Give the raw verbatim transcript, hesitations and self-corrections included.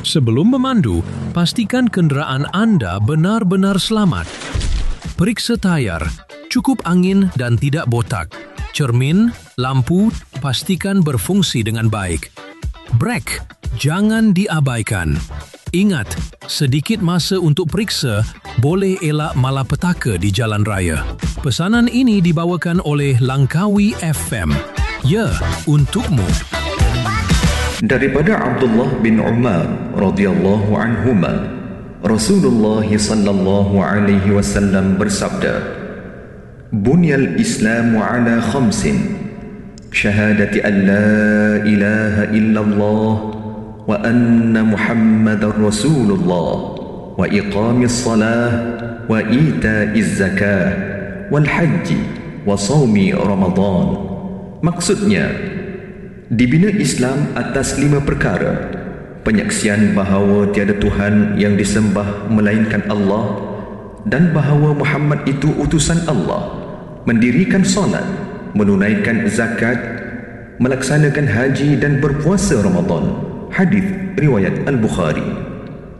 Sebelum memandu, pastikan kenderaan anda benar-benar selamat. Periksa tayar, cukup angin dan tidak botak. Cermin, lampu, pastikan berfungsi dengan baik. Brek, jangan diabaikan. Ingat, sedikit masa untuk periksa boleh elak malapetaka di jalan raya. Pesanan ini dibawakan oleh Langkawi F M. Ya, untukmu. Daripada Abdullah bin Umar radhiyallahu anhuma, Rasulullah sallallahu alaihi wasallam bersabda, "Bunyal Islamu ala khamsin, syahadati an la ilaha illallah wa anna Muhammadar Rasulullah wa iqamis salah wa ita'iz zakah wal haji wa shaumi Ramadan." Maksudnya, dibina Islam atas lima perkara: penyaksian bahawa tiada Tuhan yang disembah melainkan Allah dan bahawa Muhammad itu utusan Allah, mendirikan solat, menunaikan zakat, melaksanakan haji dan berpuasa Ramadan. Hadis riwayat Al-Bukhari.